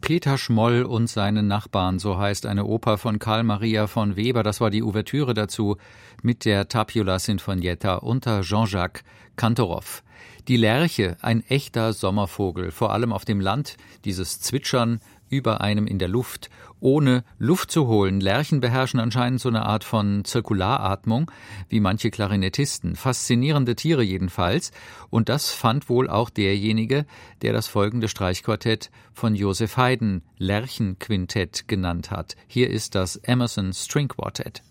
Peter Schmoll und seine Nachbarn, so heißt eine Oper von Carl Maria von Weber. Das war die Ouvertüre dazu mit der Tapiola Sinfonietta unter Jean-Jacques Kantorov. Die Lerche, ein echter Sommervogel, vor allem auf dem Land, dieses Zwitschern über einem in der Luft, ohne Luft zu holen. Lerchen beherrschen anscheinend so eine Art von Zirkularatmung, wie manche Klarinettisten. Faszinierende Tiere jedenfalls. Und das fand wohl auch derjenige, der das folgende Streichquartett von Joseph Haydn Lerchenquintett genannt hat. Hier ist das Emerson String Quartet.